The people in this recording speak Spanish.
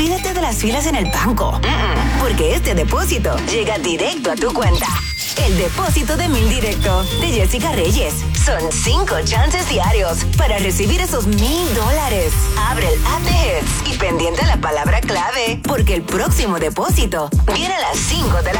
Olvídate de las filas en el banco. Porque este depósito llega directo a tu cuenta. El depósito de 1000 directo de Jessica Reyes. Son 5 chances diarios para recibir esos $1000. Abre el app de Hits y pendiente a la palabra clave, porque el próximo depósito viene a las 5 de la